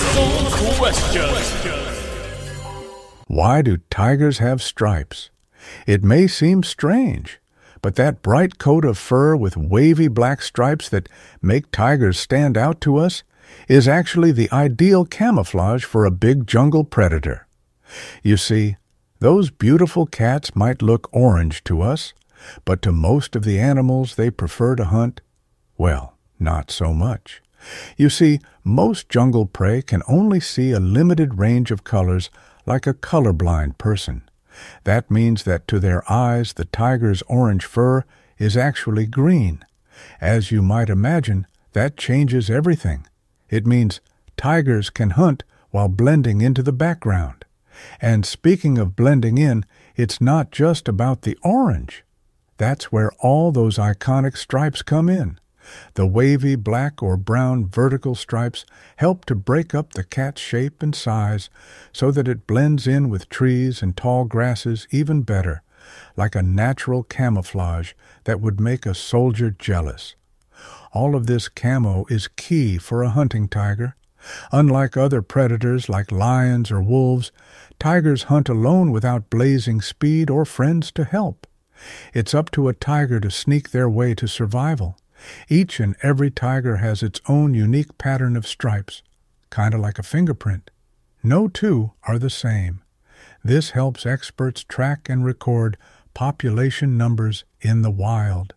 Colossal question. Why do tigers have stripes? It may seem strange, but that bright coat of fur with wavy black stripes that make tigers stand out to us is actually the ideal camouflage for a big jungle predator. You see, those beautiful cats might look orange to us, but to most of the animals they prefer to hunt, well, not so much. You see, most jungle prey can only see a limited range of colors like a colorblind person. That means that to their eyes the tiger's orange fur is actually green. As you might imagine, that changes everything. It means tigers can hunt while blending into the background. And speaking of blending in, it's not just about the orange. That's where all those iconic stripes come in. The wavy black or brown vertical stripes help to break up the cat's shape and size so that it blends in with trees and tall grasses even better, like a natural camouflage that would make a soldier jealous. All of this camo is key for a hunting tiger. Unlike other predators like lions or wolves, tigers hunt alone without blazing speed or friends to help. It's up to a tiger to sneak their way to survival. Each and every tiger has its own unique pattern of stripes, kind of like a fingerprint. No two are the same. This helps experts track and record population numbers in the wild.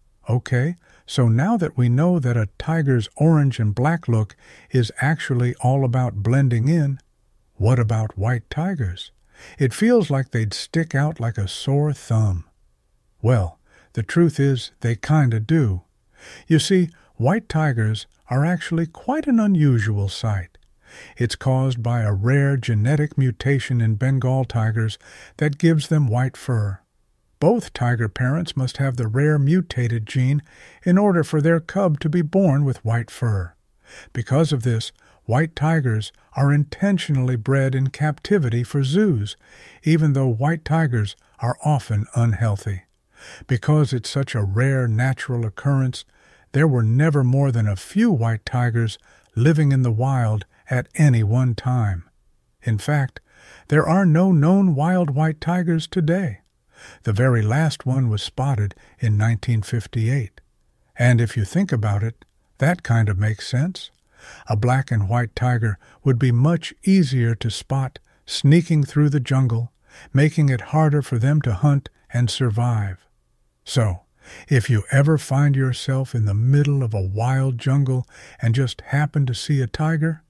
Okay, so now that we know that a tiger's orange and black look is actually all about blending in, what about white tigers? It feels like they'd stick out like a sore thumb. Well, the truth is they kinda do. You see, white tigers are actually quite an unusual sight. It's caused by a rare genetic mutation in Bengal tigers that gives them white fur. Both tiger parents must have the rare mutated gene in order for their cub to be born with white fur. Because of this, white tigers are intentionally bred in captivity for zoos, even though white tigers are often unhealthy. Because it's such a rare natural occurrence, there were never more than a few white tigers living in the wild at any one time. In fact, there are no known wild white tigers today. The very last one was spotted in 1958. And if you think about it, that kind of makes sense. A black and white tiger would be much easier to spot sneaking through the jungle, making it harder for them to hunt and survive. So, if you ever find yourself in the middle of a wild jungle and just happen to see a tiger,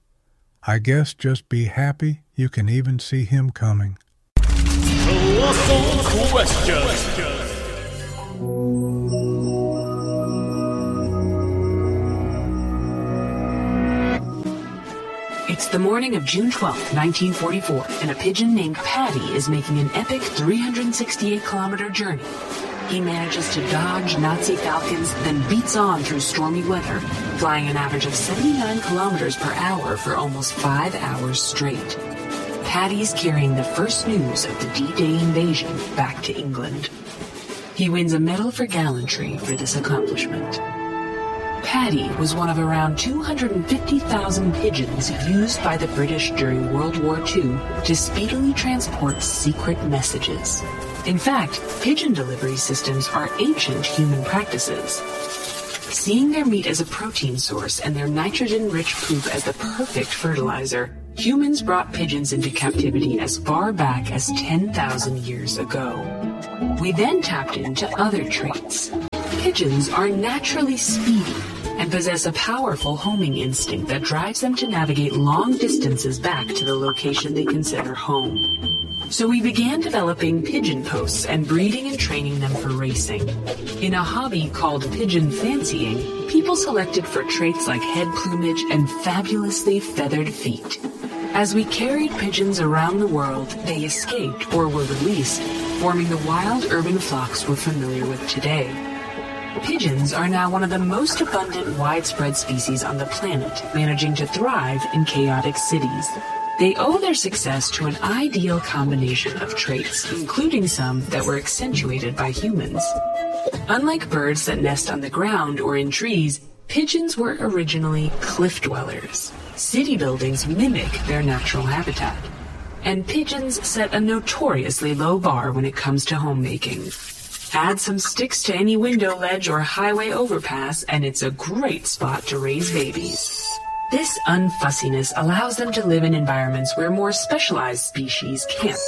I guess just be happy you can even see him coming. Colossal question. It's the morning of June 12th, 1944, and a pigeon named Paddy is making an epic 368-kilometer journey. He manages to dodge Nazi falcons, then beats on through stormy weather, flying an average of 79 kilometers per hour for almost 5 hours straight. Paddy's carrying the first news of the D-Day invasion back to England. He wins a medal for gallantry for this accomplishment. Paddy was one of around 250,000 pigeons used by the British during World War II to speedily transport secret messages. In fact, pigeon delivery systems are ancient human practices. Seeing their meat as a protein source and their nitrogen-rich poop as the perfect fertilizer, humans brought pigeons into captivity as far back as 10,000 years ago. We then tapped into other traits. Pigeons are naturally speedy and possess a powerful homing instinct that drives them to navigate long distances back to the location they consider home. So we began developing pigeon posts and breeding and training them for racing. In a hobby called pigeon fancying, people selected for traits like head plumage and fabulously feathered feet. As we carried pigeons around the world, they escaped or were released, forming the wild urban flocks we're familiar with today. Pigeons are now one of the most abundant widespread species on the planet, managing to thrive in chaotic cities. They owe their success to an ideal combination of traits, including some that were accentuated by humans. Unlike birds that nest on the ground or in trees, pigeons were originally cliff dwellers. City buildings mimic their natural habitat, and pigeons set a notoriously low bar when it comes to homemaking. Add some sticks to any window ledge or highway overpass, and it's a great spot to raise babies. This unfussiness allows them to live in environments where more specialized species can't.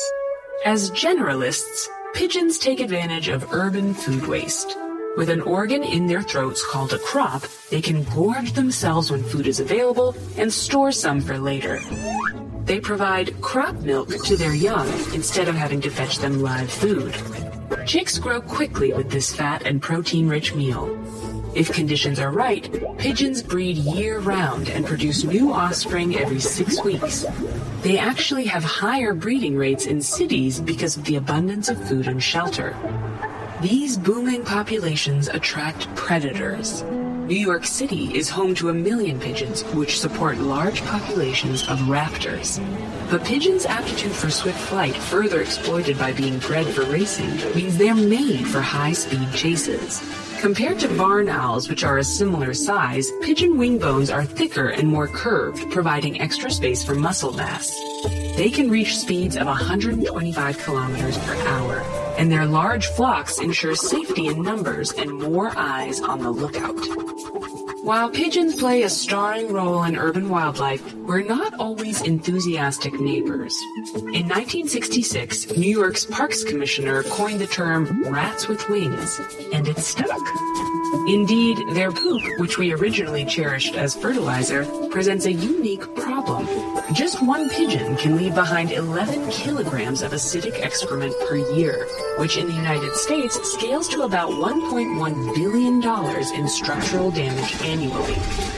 As generalists, pigeons take advantage of urban food waste. With an organ in their throats called a crop, they can gorge themselves when food is available and store some for later. They provide crop milk to their young instead of having to fetch them live food. Chicks grow quickly with this fat and protein-rich meal. If conditions are right, pigeons breed year-round and produce new offspring every 6 weeks. They actually have higher breeding rates in cities because of the abundance of food and shelter. These booming populations attract predators. New York City is home to 1 million pigeons, which support large populations of raptors. But pigeons' aptitude for swift flight, further exploited by being bred for racing, means they're made for high-speed chases. Compared to barn owls, which are a similar size, pigeon wing bones are thicker and more curved, providing extra space for muscle mass. They can reach speeds of 125 kilometers per hour, and their large flocks ensure safety in numbers and more eyes on the lookout. While pigeons play a starring role in urban wildlife, we're not always enthusiastic neighbors. In 1966, New York's Parks Commissioner coined the term rats with wings, and it stuck. Indeed, their poop, which we originally cherished as fertilizer, presents a unique problem. Just one pigeon can leave behind 11 kilograms of acidic excrement per year, which in the United States scales to about $1.1 billion in structural damage annually.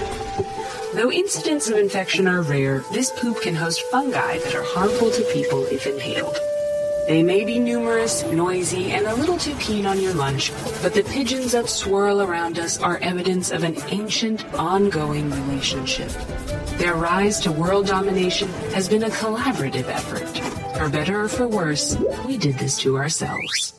Though incidents of infection are rare, this poop can host fungi that are harmful to people if inhaled. They may be numerous, noisy, and a little too keen on your lunch, but the pigeons that swirl around us are evidence of an ancient, ongoing relationship. Their rise to world domination has been a collaborative effort. For better or for worse, we did this to ourselves.